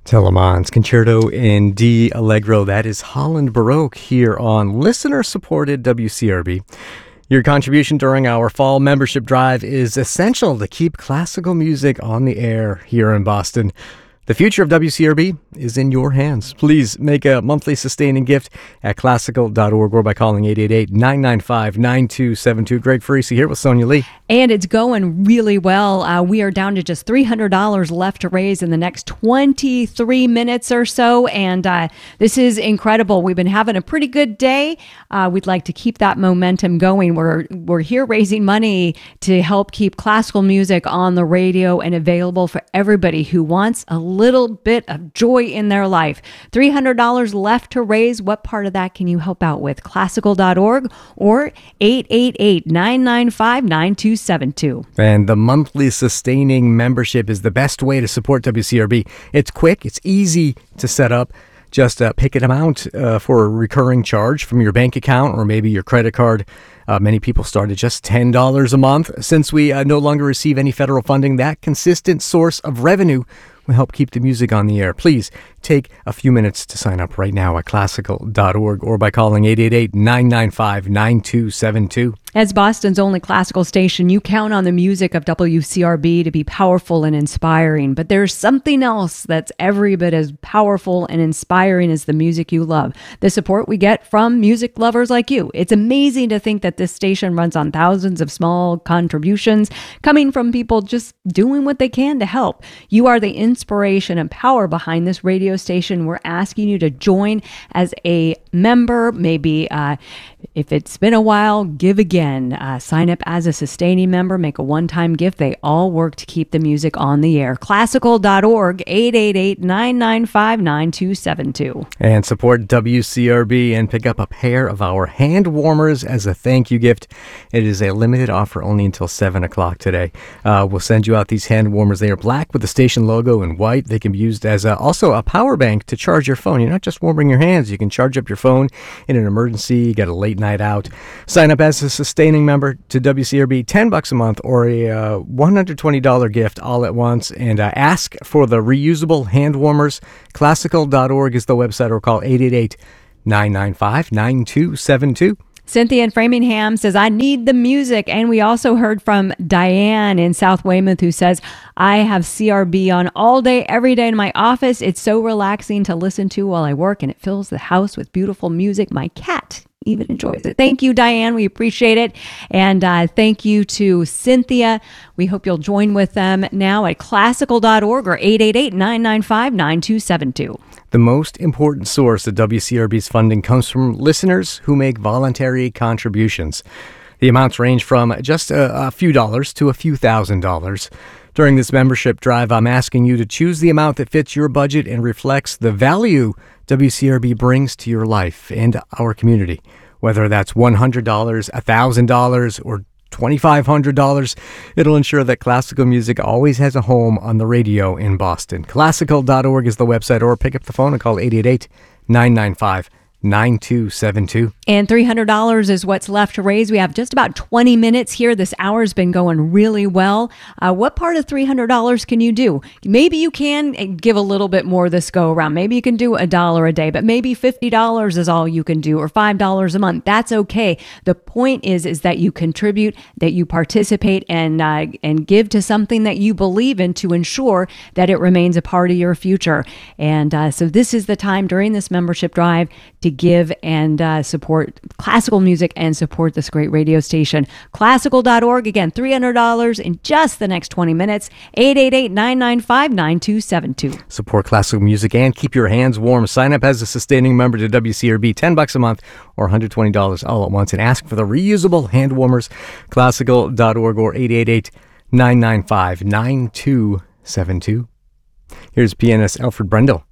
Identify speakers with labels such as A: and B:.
A: Telemans Concerto in D Allegro. That is Holland Baroque here on listener-supported WCRB. Your contribution during our fall membership drive is essential to keep classical music on the air here in Boston. The future of WCRB is in your hands. Please make a monthly sustaining gift at classical.org or by calling 888-995-9272. Greg Farisi here with Sonia Lee.
B: And it's going really well. We are down to just $300 left to raise in the next 23 minutes or so. And this is incredible. We've been having a pretty good day. We'd like to keep that momentum going. We're here raising money to help keep classical music on the radio and available for everybody who wants a little bit of joy in their life. $300 left to raise. What part of that can you help out with? Classical.org or 888-995-9272.
A: And the monthly sustaining membership is the best way to support WCRB. It's quick. It's easy to set up. Just pick an amount for a recurring charge from your bank account or maybe your credit card. Many people start at just $10 a month. Since we no longer receive any federal funding, that consistent source of revenue will help keep the music on the air. Please take a few minutes to sign up right now at classical.org or by calling 888-995-9272.
B: As Boston's only classical station, you count on the music of WCRB to be powerful and inspiring. But there's something else that's every bit as powerful and inspiring as the music you love. The support we get from music lovers like you. It's amazing to think that this station runs on thousands of small contributions coming from people just doing what they can to help. You are the inspiration and power behind this radio station. We're asking you to join as a member. Maybe if it's been a while, give again. Sign up as a sustaining member, make a one-time gift. They all work to keep the music on the air. Classical.org, 888-995-9272.
A: And support WCRB and pick up a pair of our hand warmers as a thank you gift. It is a limited offer only until 7 o'clock today. We'll send you out these hand warmers. They are black with the station logo in white. They can be used as also a power bank to charge your phone. You're not just warming your hands. You can charge up your phone in an emergency, get a late night out. Sign up as a sustaining member to WCRB, $10 a month or a $120 gift all at once, and ask for the reusable hand warmers. Classical.org is the website, or call 888-995-9272.
B: Cynthia in Framingham says, I need the music. And we also heard from Diane in South Weymouth who says, I have CRB on all day, every day in my office. It's so relaxing to listen to while I work, and it fills the house with beautiful music. My cat even enjoys it. Thank you, Diane. We appreciate it. And thank you to Cynthia. We hope you'll join with them now at classical.org or 888-995-9272.
A: The most important source of WCRB's funding comes from listeners who make voluntary contributions. The amounts range from just a few dollars to a few $1,000s. During this membership drive, I'm asking you to choose the amount that fits your budget and reflects the value WCRB brings to your life and our community. Whether that's $100, $1,000, or $2,500, it'll ensure that classical music always has a home on the radio in Boston. Classical.org is the website, or pick up the phone and call 888-995-9272.
B: And $300 is what's left to raise. We have just about 20 minutes here. This hour's been going really well. What part of $300 can you do? Maybe you can give a little bit more this go around. Maybe you can do $1 a day, but maybe $50 is all you can do, or $5 a month. That's okay. The point is that you contribute, that you participate, and give to something that you believe in to ensure that it remains a part of your future. And so this is the time during this membership drive to give and support classical music and support this great radio station. Classical.org, again, $300 in just the next 20 minutes. 888-995-9272.
A: Support classical music and keep your hands warm. Sign up as a sustaining member to WCRB, $10 a month or $120 all at once, and ask for the reusable hand warmers. Classical.org or 888-995-9272. Here's pianist Alfred Brendel